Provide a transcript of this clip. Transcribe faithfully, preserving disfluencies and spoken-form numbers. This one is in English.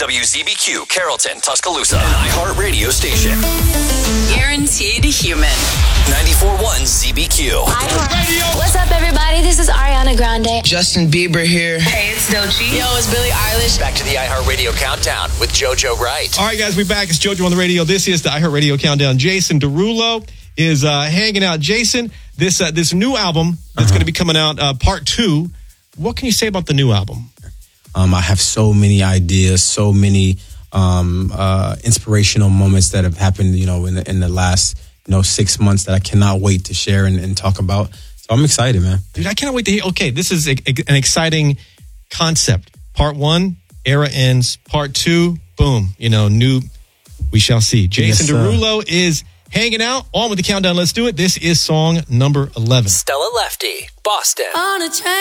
W Z B Q, Carrollton, Tuscaloosa. An iHeartRadio station. Guaranteed human. ninety-four point one Z B Q. iHeartRadio. What's up, everybody? This is Ariana Grande. Justin Bieber here. Hey, it's Doechii. Yo, it's Billie Eilish. Back to the iHeartRadio Countdown with JoJo Wright. All right, guys, we're back. It's JoJo on the radio. This is the iHeartRadio Countdown. Jason Derulo is uh, hanging out. Jason, this uh, this new album that's uh-huh. going to be coming out, uh, part two. What can you say about the new album? Um, I have so many ideas, so many um, uh, inspirational moments that have happened, you know, in the, in the last, you know, six months that I cannot wait to share and, and talk about. So I'm excited, man. Dude, I cannot wait to hear. Okay, this is a, a, an exciting concept. Part one, era ends. Part two, boom, you know, new, we shall see. Jason yes, Derulo is hanging out. On with the countdown. Let's do it. This is song number eleven. Stella Lefty, Boston. On a train.